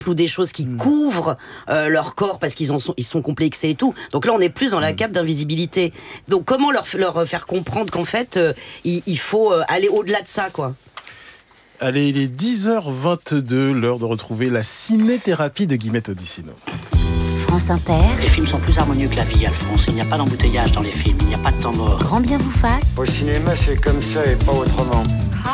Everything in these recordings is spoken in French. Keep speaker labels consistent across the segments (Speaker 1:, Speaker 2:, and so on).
Speaker 1: ou des choses qui couvrent leur corps parce qu'ils sont complexés et tout. Donc là, on est plus dans la cape d'invisibilité. Donc comment leur faire comprendre qu'en fait, il faut aller au-delà de ça, quoi.
Speaker 2: Allez, il est 10h22, l'heure de retrouver la ciné-thérapie de Guillemette Odissino.
Speaker 3: France Inter.
Speaker 4: Les films sont plus harmonieux que la vie, Alphonse. Il n'y a pas d'embouteillage dans les films, il n'y a pas de temps mort.
Speaker 3: Grand bien vous fasse.
Speaker 5: Au cinéma, c'est comme ça et pas autrement.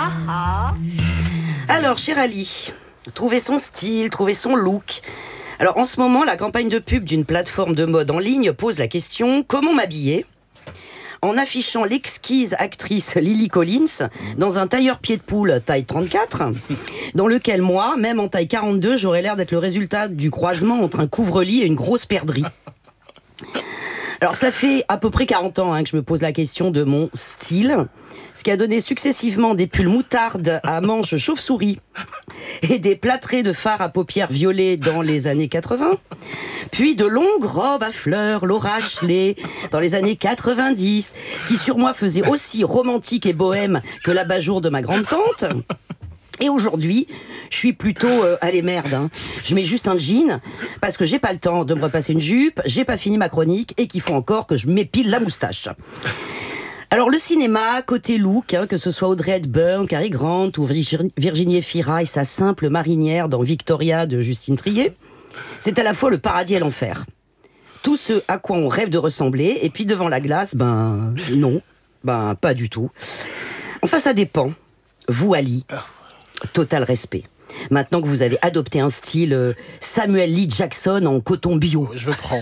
Speaker 1: Alors, chère Ali, trouver son style, trouver son look. Alors, en ce moment, la campagne de pub d'une plateforme de mode en ligne pose la question « Comment m'habiller ?» en affichant l'exquise actrice Lily Collins dans un tailleur pied de poule taille 34, dans lequel moi, même en taille 42, j'aurais l'air d'être le résultat du croisement entre un couvre-lit et une grosse perdrix. Alors, cela fait à peu près 40 ans que je me pose la question de mon style, ce qui a donné successivement des pulls moutarde à manches chauve-souris et des plâtrés de fard à paupières violet dans les années 80, puis de longues robes à fleurs, Laura Ashley, dans les années 90, qui sur moi faisaient aussi romantique et bohème que l'abat-jour de ma grande-tante. Et aujourd'hui, je suis plutôt allez merde. Je mets juste un jean parce que j'ai pas le temps de me repasser une jupe, j'ai pas fini ma chronique et qu'il faut encore que je m'épile la moustache. Alors le cinéma, côté look, que ce soit Audrey Hepburn, Cary Grant ou Virginie Efira et sa simple marinière dans Victoria de Justine Triet, c'est à la fois le paradis et l'enfer. Tout ce à quoi on rêve de ressembler, et puis devant la glace, non, pas du tout. Enfin, ça dépend. Vous, Ali, total respect. Maintenant que vous avez adopté un style Samuel Lee Jackson en coton bio.
Speaker 2: Je prends.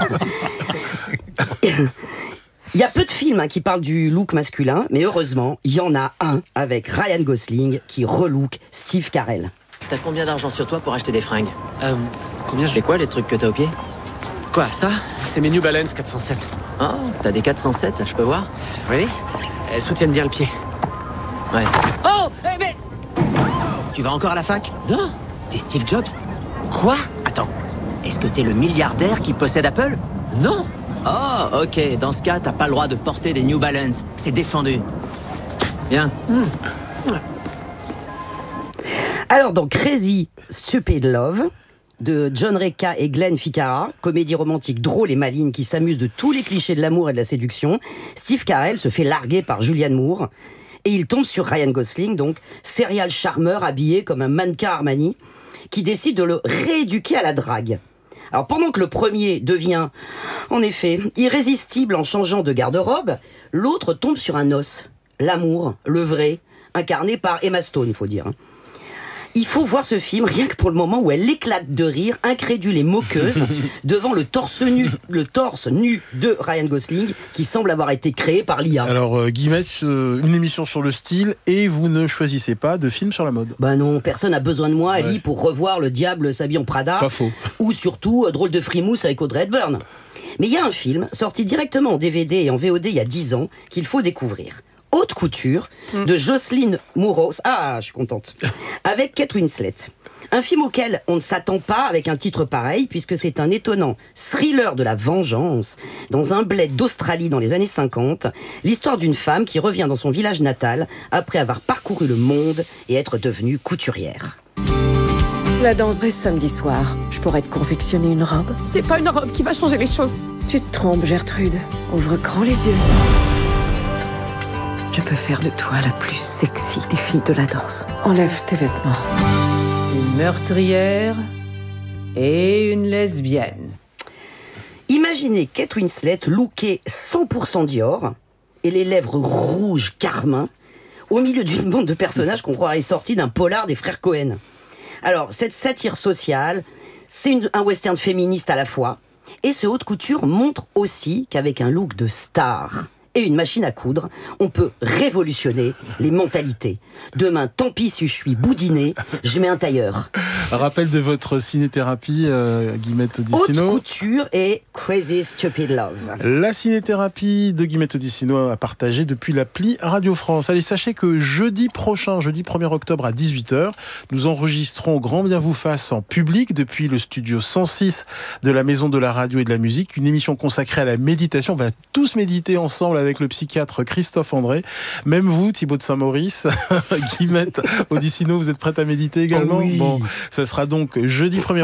Speaker 1: Il y a peu de films qui parlent du look masculin, mais heureusement, il y en a un avec Ryan Gosling qui relook Steve Carell.
Speaker 6: T'as combien d'argent sur toi pour acheter des fringues?
Speaker 7: Combien
Speaker 6: C'est quoi les trucs que t'as au pied?
Speaker 7: Quoi, ça? C'est mes New Balance 407.
Speaker 6: Ah, t'as des 407, je peux voir?
Speaker 7: Oui? Elles soutiennent bien le pied.
Speaker 6: Ouais.
Speaker 7: Oh! Mais...
Speaker 6: Tu vas encore à la fac?
Speaker 7: Non!
Speaker 6: T'es Steve Jobs?
Speaker 7: Quoi?
Speaker 6: Attends, est-ce que t'es le milliardaire qui possède Apple?
Speaker 7: Non!
Speaker 6: Oh, ok, dans ce cas, t'as pas le droit de porter des New Balance. C'est défendu. Bien.
Speaker 1: Alors, dans Crazy Stupid Love, de John Reca et Glenn Ficarra, comédie romantique drôle et maligne qui s'amuse de tous les clichés de l'amour et de la séduction, Steve Carell se fait larguer par Julianne Moore et il tombe sur Ryan Gosling, donc serial charmeur habillé comme un mannequin Armani, qui décide de le rééduquer à la drague. Alors pendant que le premier devient, en effet, irrésistible en changeant de garde-robe, l'autre tombe sur un os, l'amour, le vrai, incarné par Emma Stone, faut dire. Il faut voir ce film rien que pour le moment où elle éclate de rire, incrédule et moqueuse, devant le torse nu de Ryan Gosling, qui semble avoir été créé par l'IA.
Speaker 2: Alors, Guillemette, une émission sur le style, et vous ne choisissez pas de film sur la mode.
Speaker 1: Bah non, personne n'a besoin de moi, Ali, pour revoir Le Diable s'habille en Prada.
Speaker 2: Pas faux.
Speaker 1: Ou surtout Drôle de frimousse avec Audrey Hepburn. Mais il y a un film, sorti directement en DVD et en VOD il y a 10 ans, qu'il faut découvrir. Haute couture de Jocelyn Mouros, je suis contente, avec Kate Winslet. Un film auquel on ne s'attend pas avec un titre pareil, puisque c'est un étonnant thriller de la vengeance dans un bled d'Australie dans les années 50, l'histoire d'une femme qui revient dans son village natal après avoir parcouru le monde et être devenue couturière.
Speaker 8: La danse de samedi soir, je pourrais te confectionner une robe.
Speaker 9: C'est pas une robe qui va changer les choses.
Speaker 8: Tu te trompes, Gertrude. Ouvre grand les yeux. Je peux faire de toi la plus sexy des filles de la danse. Enlève tes vêtements.
Speaker 9: Une meurtrière et une lesbienne.
Speaker 1: Imaginez Kate Winslet lookée 100% Dior et les lèvres rouges carmin au milieu d'une bande de personnages qu'on croirait sortis d'un polar des frères Cohen. Alors, cette satire sociale, c'est un western féministe à la fois. Et ce haute couture montre aussi qu'avec un look de star et une machine à coudre, on peut révolutionner les mentalités. Demain, tant pis si je suis boudiné, je mets un tailleur.
Speaker 2: Un rappel de votre ciné-thérapie, Guillemette Odissino.
Speaker 1: Haute couture et Crazy Stupid Love.
Speaker 2: La ciné-thérapie de Guillemette Odissino à partager depuis l'appli Radio France. Allez, sachez que jeudi prochain, jeudi 1er octobre à 18h, nous enregistrons Grand Bien vous fasse en public depuis le studio 106 de la Maison de la Radio et de la Musique, une émission consacrée à la méditation. On va tous méditer ensemble avec le psychiatre Christophe André. Même vous, Thibaut de Saint-Maurice, Guillemette Odissino, vous êtes prête à méditer également?
Speaker 10: Oui.
Speaker 2: Bon, ça sera donc jeudi 1er